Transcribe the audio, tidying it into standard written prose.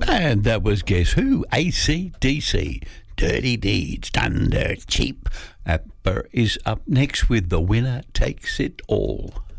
And that was Guess Who? AC/DC. Dirty Deeds Done Dirt Cheap. Apper is up next with The Winner Takes It All.